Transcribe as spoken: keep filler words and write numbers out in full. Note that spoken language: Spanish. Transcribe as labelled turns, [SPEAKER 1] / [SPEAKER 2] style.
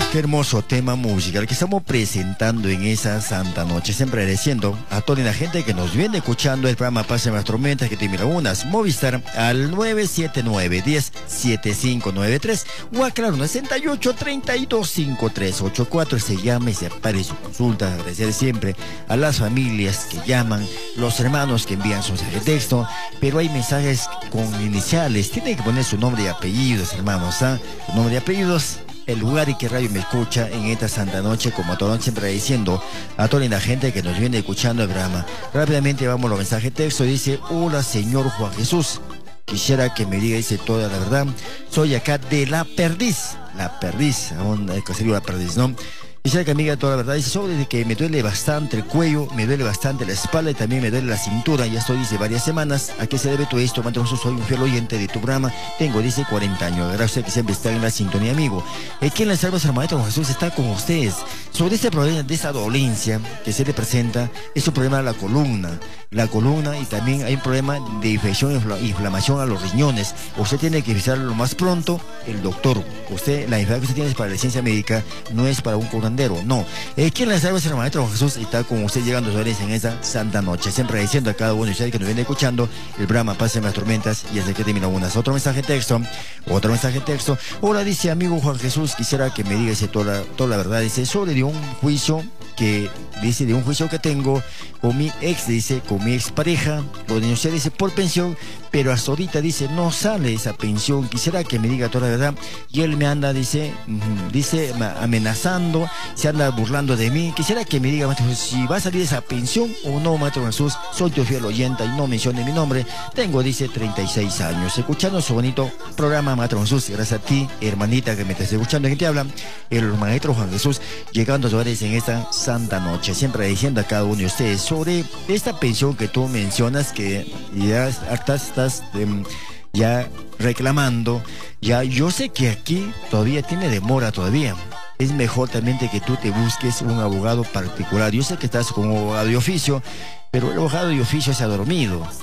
[SPEAKER 1] Qué hermoso tema musical que estamos presentando en esa santa noche, siempre agradeciendo a toda la gente que nos viene escuchando el programa Pase las Tormentas, que te mira unas Movistar al nueve siete nueve, diez, setenta y cinco noventa y tres o a claro, sesenta y ocho, treinta y dos, cincuenta y tres ochenta y cuatro. Se llama y se apare su consulta. Agradecer siempre a las familias que llaman, los hermanos que envían su mensaje de texto, pero hay mensajes con iniciales, tienen que poner su nombre y apellidos, hermanos, ¿ah? Su nombre y apellidos, el lugar y qué radio me escucha en esta santa noche, como todo siempre diciendo a toda la gente que nos viene escuchando el programa. Rápidamente vamos a los mensajes de texto. Dice: hola señor Juan Jesús, quisiera que me diga, dice, toda la verdad. Soy acá de La Perdiz, La Perdiz, aún hay que hacer La Perdiz, ¿no? Quisiera que me diga toda la verdad. Dice: sobre que me duele bastante el cuello, me duele bastante la espalda y también me duele la cintura. Ya estoy, dice, varias semanas. ¿A qué se debe todo esto? Manto Jesús, soy un fiel oyente de tu programa. Tengo, dice, cuarenta años. Gracias que siempre está en la sintonía, amigo. Aquí en las salvas, el Maestro Jesús está con ustedes. Sobre este problema, de esta dolencia que se le presenta, es un problema de la columna. La columna, y también hay un problema de infección, infl inflamación a los riñones. Usted tiene que visitar lo más pronto el doctor. Usted, la enfermedad que usted tiene es para la licencia médica, no es para un curandero, no. Aquí en las salvas, el Maestro Jesús está con usted llegando a sus en esa santa noche. Siempre diciendo a cada uno de ustedes que nos viene escuchando el programa Pasen las Tormentas, y hasta que termina unas. Otro mensaje de texto, otro mensaje de texto. Hola, dice amigo Juan Jesús, quisiera que me diga, dice, toda la, toda la verdad, dice, sobre de un juicio que, dice, de un juicio que tengo con mi ex, dice, con mi expareja, lo denuncié, dice, por pensión, pero hasta ahorita, dice, no sale esa pensión. Quisiera que me diga toda la verdad. Y él me anda, dice, dice, amenazando, se anda burlando de mí. Quisiera que me diga, Maestro Jesús, si va a salir esa pensión o no, Maestro Jesús. Soy tu fiel oyente y no mencione mi nombre. Tengo, dice, treinta y seis años. Escuchando su bonito programa, Maestro Jesús. Gracias a ti, hermanita, que me estás escuchando. ¿Quién te habla? El Maestro Juan Jesús, llegando a hogares en esta santa noche. Siempre diciendo a cada uno de ustedes sobre esta pensión que tú mencionas, que ya estás, estás um, ya reclamando. Ya, yo sé que aquí todavía tiene demora todavía. Es mejor también de que tú te busques un abogado particular. Yo sé que estás con un abogado de oficio, pero el abogado de oficio se ha dormido.